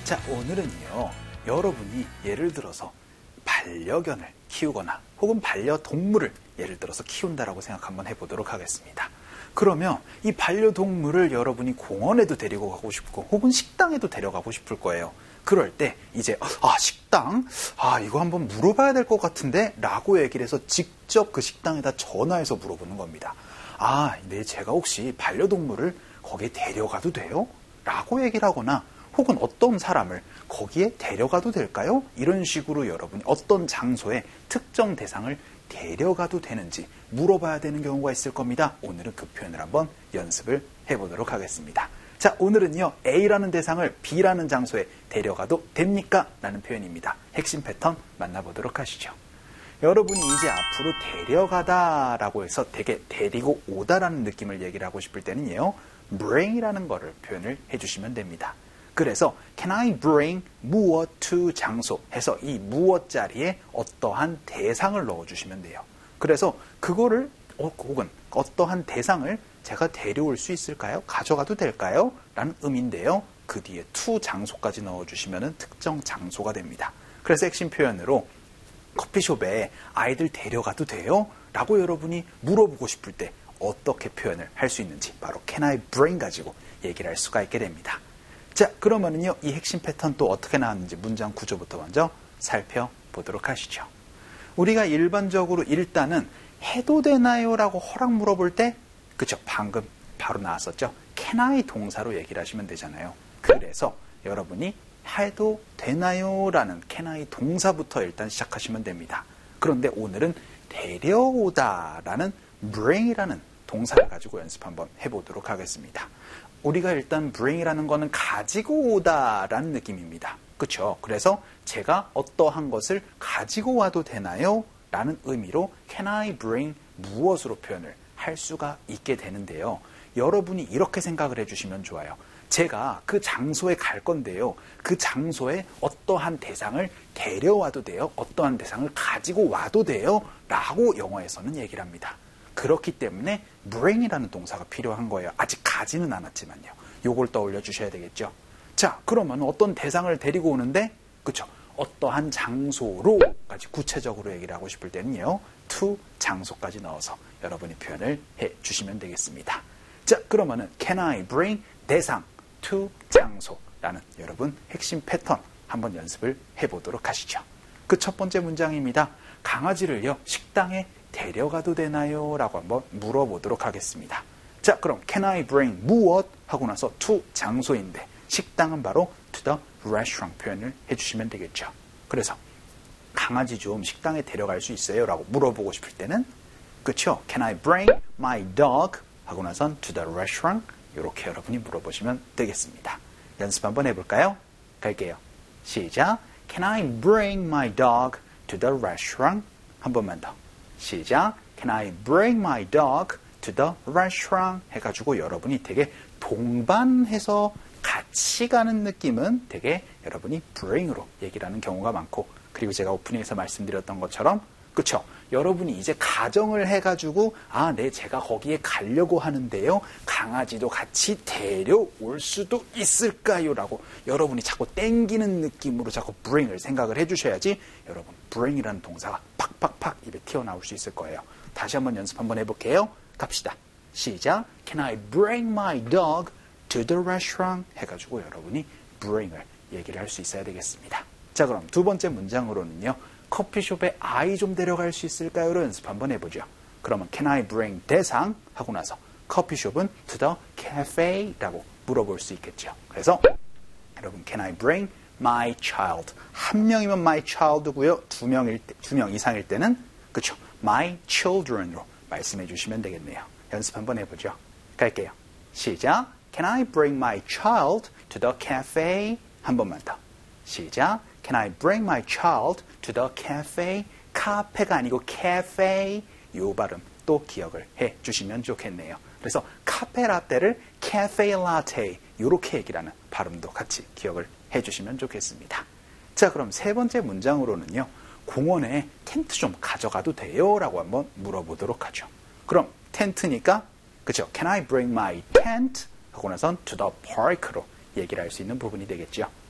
자, 오늘은요, 여러분이 예를 들어서 반려견을 키우거나 혹은 반려동물을 예를 들어서 키운다라고 생각 한번 해보도록 하겠습니다. 그러면 이 반려동물을 여러분이 공원에도 데리고 가고 싶고 혹은 식당에도 데려가고 싶을 거예요. 그럴 때 이제 식당? 이거 한번 물어봐야 될 것 같은데? 라고 얘기를 해서 직접 그 식당에다 전화해서 물어보는 겁니다. 네, 제가 혹시 반려동물을 거기에 데려가도 돼요? 라고 얘기를 하거나 혹은 어떤 사람을 거기에 데려가도 될까요? 이런 식으로 여러분이 어떤 장소에 특정 대상을 데려가도 되는지 물어봐야 되는 경우가 있을 겁니다. 오늘은 그 표현을 한번 연습을 해보도록 하겠습니다. 자, 오늘은요, A라는 대상을 B라는 장소에 데려가도 됩니까? 라는 표현입니다. 핵심 패턴 만나보도록 하시죠. 여러분이 이제 앞으로 데려가다라고 해서 되게 데리고 오다라는 느낌을 얘기를 하고 싶을 때는요, bring이라는 거를 표현을 해주시면 됩니다. 그래서 can I bring 무엇 to 장소 해서 이 무엇 자리에 어떠한 대상을 넣어주시면 돼요. 그래서 그거를 혹은 어떠한 대상을 제가 데려올 수 있을까요? 가져가도 될까요? 라는 의미인데요. 그 뒤에 to 장소까지 넣어주시면 특정 장소가 됩니다. 그래서 핵심 표현으로 커피숍에 아이들 데려가도 돼요? 라고 여러분이 물어보고 싶을 때 어떻게 표현을 할 수 있는지 바로 can I bring 가지고 얘기를 할 수가 있게 됩니다. 자, 그러면은요, 이 핵심 패턴 또 어떻게 나왔는지 문장 구조부터 먼저 살펴보도록 하시죠. 우리가 일반적으로 일단은 해도 되나요? 라고 허락 물어볼 때, 그쵸, 방금 바로 나왔었죠. can I 동사로 얘기를 하시면 되잖아요. 그래서 여러분이 해도 되나요? 라는 can I 동사부터 일단 시작하시면 됩니다. 그런데 오늘은 데려오다 라는 bring이라는 동사를 가지고 연습 한번 해보도록 하겠습니다. 우리가 일단 bring이라는 거는 가지고 오다라는 느낌입니다. 그렇죠? 그래서 제가 어떠한 것을 가지고 와도 되나요? 라는 의미로 can I bring 무엇으로 표현을 할 수가 있게 되는데요. 여러분이 이렇게 생각을 해주시면 좋아요. 제가 그 장소에 갈 건데요. 그 장소에 어떠한 대상을 데려와도 돼요? 어떠한 대상을 가지고 와도 돼요? 라고 영어에서는 얘기를 합니다. 그렇기 때문에 bring이라는 동사가 필요한 거예요. 아직 가지는 않았지만요. 요걸 떠올려 주셔야 되겠죠. 자, 그러면 어떤 대상을 데리고 오는데, 그쵸? 어떠한 장소로까지 구체적으로 얘기를 하고 싶을 때는요, to 장소까지 넣어서 여러분이 표현을 해 주시면 되겠습니다. 자, 그러면은 can I bring 대상 to 장소라는 여러분 핵심 패턴 한번 연습을 해보도록 하시죠. 그 첫 번째 문장입니다. 강아지를요, 식당에 데려가도 되나요? 라고 한번 물어보도록 하겠습니다. 자, 그럼 can I bring 무엇? 하고 나서 to 장소인데 식당은 바로 to the restaurant 표현을 해주시면 되겠죠. 그래서 강아지 좀 식당에 데려갈 수 있어요? 라고 물어보고 싶을 때는 그렇죠? Can I bring my dog? 하고 나선 to the restaurant 이렇게 여러분이 물어보시면 되겠습니다. 연습 한번 해볼까요? 갈게요. 시작. Can I bring my dog to the restaurant? 한 번만 더. 시작. Can I bring my dog to the restaurant? 해가지고 여러분이 되게 동반해서 같이 가는 느낌은 되게 여러분이 bring으로 얘기를 하는 경우가 많고, 그리고 제가 오프닝에서 말씀드렸던 것처럼 그쵸? 여러분이 이제 가정을 해가지고 네, 제가 거기에 가려고 하는데요. 강아지도 같이 데려올 수도 있을까요? 라고 여러분이 자꾸 땡기는 느낌으로 자꾸 bring을 생각을 해주셔야지 여러분 bring이라는 동사가 팍팍팍 입에 튀어나올 수 있을 거예요. 다시 한번 연습 한번 해볼게요. 갑시다. 시작. Can I bring my dog to the restaurant? 해가지고 여러분이 bring을 얘기를 할 수 있어야 되겠습니다. 자, 그럼 두 번째 문장으로는요. 커피숍에 아이 좀 데려갈 수 있을까요? 로 연습 한번 해보죠. 그러면 can I bring 대상? 하고 나서 커피숍은 to the cafe? 라고 물어볼 수 있겠죠. 그래서 여러분 can I bring my child? 한 명이면 my child고요. 두 명 이상일 때는 그렇죠. my children으로 말씀해 주시면 되겠네요. 연습 한번 해보죠. 갈게요. 시작. Can I bring my child to the cafe? 한 번만 더. 시작. Can I bring my child to the cafe? 카페가 아니고 cafe. 요 발음 또 기억을 해 주시면 좋겠네요. 그래서 카페 라떼를 cafe latte 이렇게 얘기를 하는 발음도 같이 기억을 해 주시면 좋겠습니다. 자, 그럼 세 번째 문장으로는요. 공원에 텐트 좀 가져가도 돼요? 라고 한번 물어보도록 하죠. 그럼 텐트니까 그죠? Can I bring my tent? 하고 나선 to the park로 얘기를 할 수 있는 부분이 되겠죠.